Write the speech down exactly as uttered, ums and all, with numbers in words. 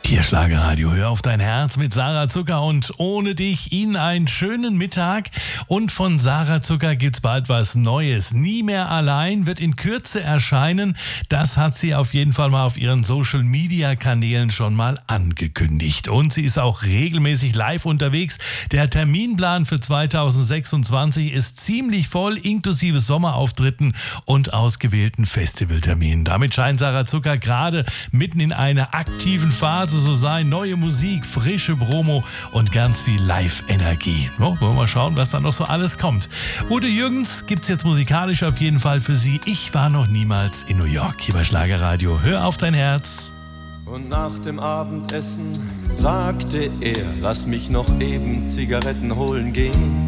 Hier Schlagerradio, hör auf dein Herz mit Sarah Zucker und ohne dich Ihnen einen schönen Mittag. Und von Sarah Zucker gibt's bald was Neues. Nie mehr allein wird in Kürze erscheinen. Das hat sie auf jeden Fall mal auf ihren Social-Media-Kanälen schon mal angekündigt. Und sie ist auch regelmäßig live unterwegs. Der Terminplan für zweitausendsechsundzwanzig ist ziemlich voll, inklusive Sommerauftritten und ausgewählten Festivalterminen. Damit scheint Sarah Zucker gerade mitten in einer aktiven Phase so sein. Neue Musik, frische Promo und ganz viel Live-Energie. Oh, wollen wir mal schauen, was da noch so alles kommt. Udo Jürgens gibt's jetzt musikalisch auf jeden Fall für Sie. Ich war noch niemals in New York. Hier bei Schlagerradio. Hör auf dein Herz. Und nach dem Abendessen sagte er, lass mich noch eben Zigaretten holen gehen.